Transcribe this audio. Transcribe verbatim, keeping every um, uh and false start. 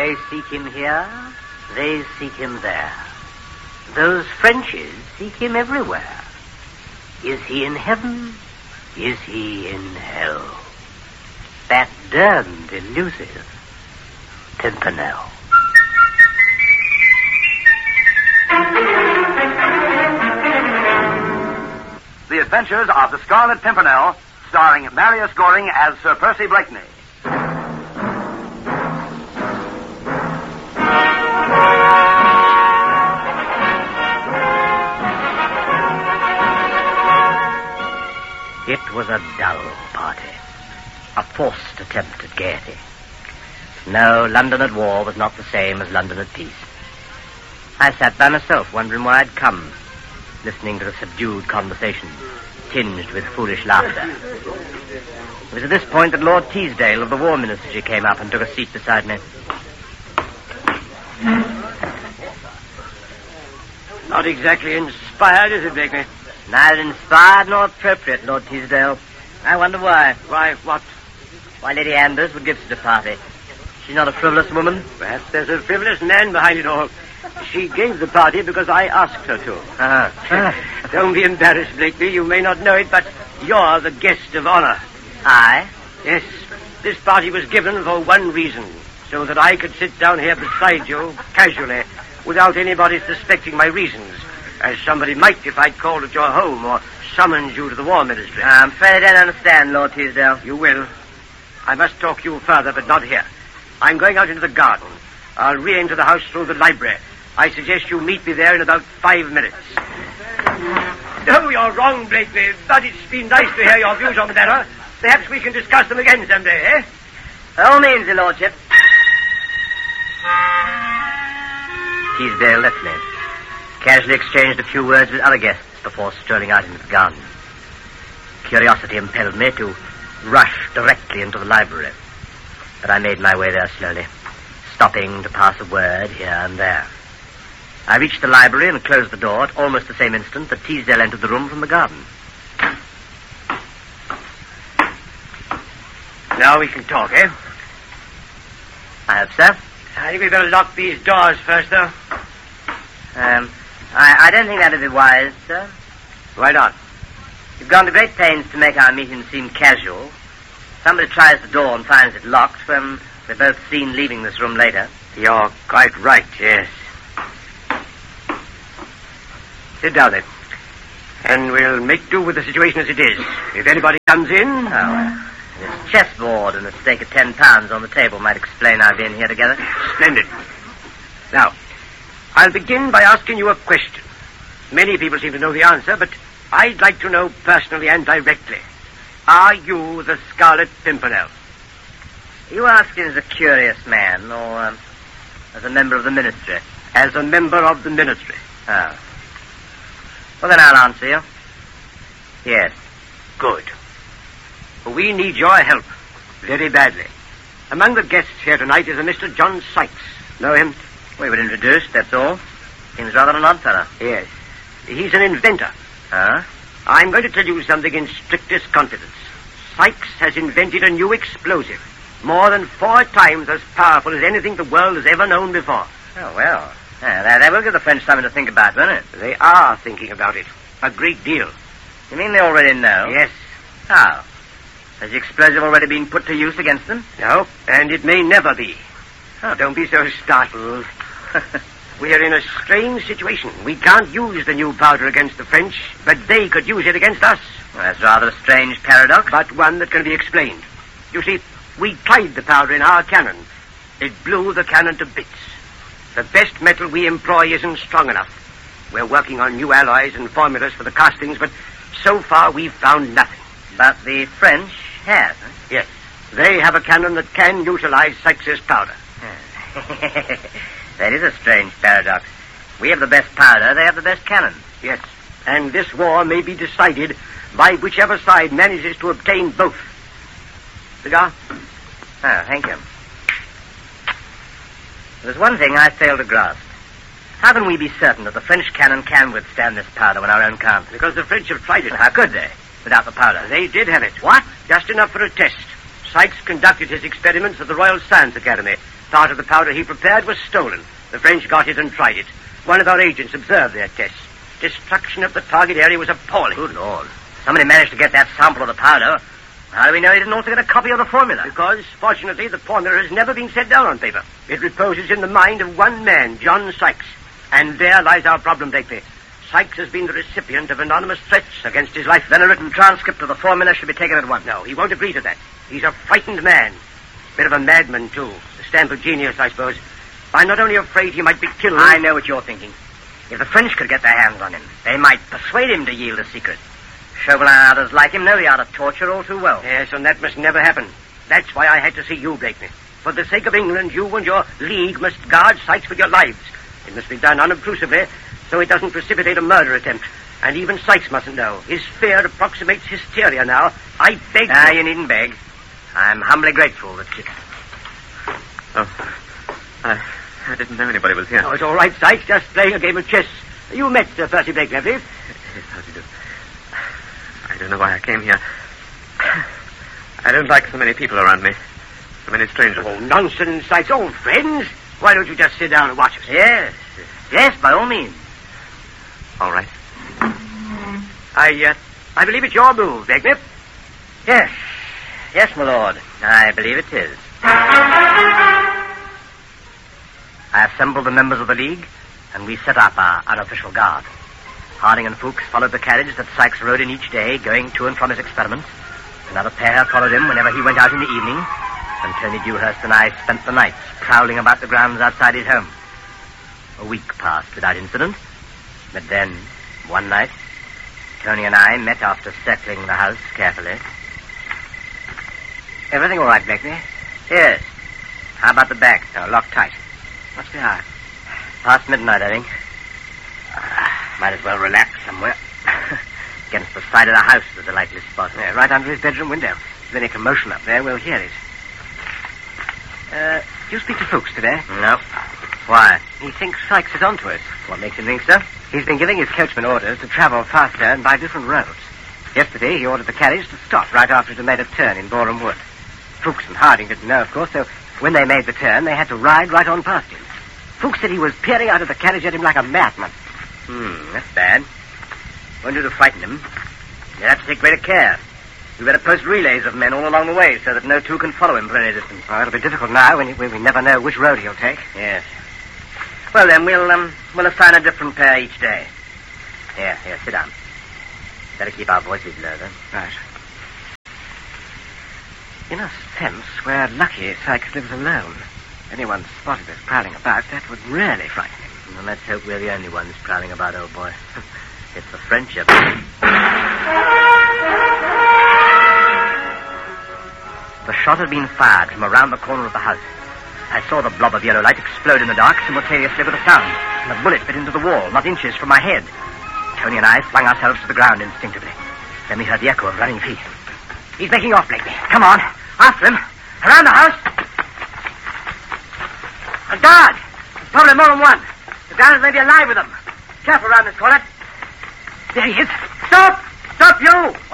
I seek him here, they seek him there. Those Frenchies seek him everywhere. Is he in heaven? Is he in hell? That damned elusive Pimpernel. The Adventures of the Scarlet Pimpernel, starring Marius Goring as Sir Percy Blakeney. It was a dull party, a forced attempt at gaiety. No, London at war was not the same as London at peace. I sat by myself, wondering why I'd come, listening to the subdued conversation, tinged with foolish laughter. It was at this point that Lord Teasdale of the War Ministry came up and took a seat beside me. Not exactly inspired, is it, Blakeney? Neither inspired nor appropriate, Lord Teasdale. I wonder why. Why, what? Why Lady Anders would give such a party. She's not a frivolous woman. Perhaps there's a frivolous man behind it all. She gave the party because I asked her to. Uh-huh. Don't be embarrassed, Blakeney. You may not know it, but you're the guest of honor. I? Yes. This party was given for one reason, so that I could sit down here beside you, casually, without anybody suspecting my reasons, as somebody might if I'd called at your home or summoned you to the War Ministry. I'm afraid I don't understand, Lord Teasdale. You will. I must talk to you further, but not here. I'm going out into the garden. I'll re-enter the house through the library. I suggest you meet me there in about five minutes. No, you're wrong, Blakeney, but it's been nice to hear your views on the matter. Perhaps we can discuss them again someday, eh? By all means, your lordship. Teasdale left me. Casually exchanged a few words with other guests before strolling out into the garden. Curiosity impelled me to rush directly into the library, but I made my way there slowly, stopping to pass a word here and there. I reached the library and closed the door at almost the same instant that Teasdale entered the room from the garden. Now we can talk, eh? I hope so. I think we'd better lock these doors first, though. Um, I, I don't think that'd be wise, sir. Why not? You've gone to great pains to make our meeting seem casual. Somebody tries the door and finds it locked when we're both seen leaving this room later. You're quite right, yes. Sit down, then. And we'll make do with the situation as it is. If anybody comes in... Oh, well, this chessboard and a stake of ten pounds on the table might explain our being here together. Splendid. Now, I'll begin by asking you a question. Many people seem to know the answer, but I'd like to know personally and directly. Are you the Scarlet Pimpernel? Are you asking as a curious man or um, as a member of the ministry? As a member of the ministry. Oh. Well, then I'll answer you. Yes. Good. We need your help very badly. Among the guests here tonight is a Mister John Sykes. Know him? We were introduced, that's all. Seems rather an odd fellow. Yes. He's an inventor. Huh? I'm going to tell you something in strictest confidence. Sykes has invented a new explosive, more than four times as powerful as anything the world has ever known before. Oh, well. Yeah, that, that will give the French something to think about, won't it? They are thinking about it. A great deal. You mean they already know? Yes. How? Has the explosive already been put to use against them? No, and it may never be. Oh, don't be so startled. We're in a strange situation. We can't use the new powder against the French, but they could use it against us. Well, that's rather a strange paradox. But one that can be explained. You see, we tried the powder in our cannon. It blew the cannon to bits. The best metal we employ isn't strong enough. We're working on new alloys and formulas for the castings, but so far we've found nothing. But the French have, huh? Yes. They have a cannon that can utilize Sykes' powder. That is a strange paradox. We have the best powder, they have the best cannon. Yes. And this war may be decided by whichever side manages to obtain both. Cigar? Oh, thank you. There's one thing I fail to grasp. How can we be certain that the French cannon can withstand this powder when our own can't? Because the French have tried it. How could they, without the powder? They did have it. What? Just enough for a test. Sykes conducted his experiments at the Royal Science Academy. Part of the powder he prepared was stolen. The French got it and tried it. One of our agents observed their tests. Destruction of the target area was appalling. Good Lord. Somebody managed to get that sample of the powder. How do we know he didn't also get a copy of the formula? Because, fortunately, the formula has never been set down on paper. It reposes in the mind of one man, John Sykes. And there lies our problem, Blakeley. Sykes has been the recipient of anonymous threats against his life. Then a written transcript of the formula should be taken at once. No, he won't agree to that. He's a frightened man. Bit of a madman, too. The stamp of genius, I suppose. I'm not only afraid he might be killed... I know what you're thinking. If the French could get their hands on him, they might persuade him to yield a secret. Chauvelin and others like him know the art of torture all too well. Yes, and that must never happen. That's why I had to see you, Blakeney. For the sake of England, you and your League must guard Sykes with your lives. It must be done unobtrusively, so it doesn't precipitate a murder attempt. And even Sykes mustn't know. His fear approximates hysteria now. I beg you... Ah, you needn't beg. I'm humbly grateful that you... Oh, I, I didn't know anybody was here. Oh, it's all right, Sykes. Just playing a game of chess. You met Sir Percy Blakeney, I believe? Yes, how do you do? I don't know why I came here. I don't like so many people around me. So many strangers. Oh, nonsense, Sykes. Old friends. Why don't you just sit down and watch us? Yes. Yes, by all means. All right. I, uh, I believe it's your move, Blakeney. Yes. Yes, my lord. I believe it is. I assembled the members of the League, and we set up our unofficial guard. Harding and Fuchs followed the carriage that Sykes rode in each day, going to and from his experiments. Another pair followed him whenever he went out in the evening, and Tony Dewhurst and I spent the nights prowling about the grounds outside his home. A week passed without incident, but then, one night, Tony and I met after circling the house carefully. Everything all right, Blakeney? Yes. How about the back? Oh, locked tight. What's the hour? Past midnight, I think. Uh, might as well relax somewhere. Against the side of the house is the likely spot. Yeah, right under his bedroom window. If there's any commotion up there, we'll hear it. Uh, do you speak to Fuchs today? No. Why? He thinks Sykes is onto us. What makes him think so? He's been giving his coachman orders to travel faster and by different roads. Yesterday, he ordered the carriage to stop right after it had made a turn in Boreham Wood. Fuchs and Harding didn't know, of course, so when they made the turn, they had to ride right on past him. Fuchs said he was peering out of the carriage at him like a madman. Hmm, that's bad. Won't do to frighten him. You'll have to take greater care. You'd better post relays of men all along the way so that no two can follow him for any distance. Well, it'll be difficult now when, he, when we never know which road he'll take. Yes. Well, then, we'll, um, we'll assign a different pair each day. Here, here, sit down. Better keep our voices low, though. Right. In a sense, we're lucky Sykes lives alone. If anyone spotted us prowling about, that would really frighten him. And let's hope we're the only ones prowling about, old boy. It's the friendship. The shot had been fired from around the corner of the house. I saw the blob of yellow light explode in the dark simultaneously with the sound, and the bullet bit into the wall, not inches from my head. Tony and I flung ourselves to the ground instinctively. Then we heard the echo of running feet. He's making off, Blakeney. Come on, after him. Around the house. A guard! Probably more than one. The guards may be alive with them. Careful around this corner. There he is. Stop! Stop, you!